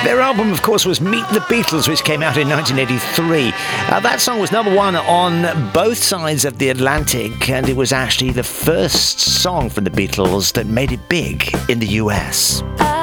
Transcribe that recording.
Their album, of course, was Meet the Beatles, which came out in 1983. That song was number one on both sides of the Atlantic, and it was actually the first song from the Beatles that made it big in the US.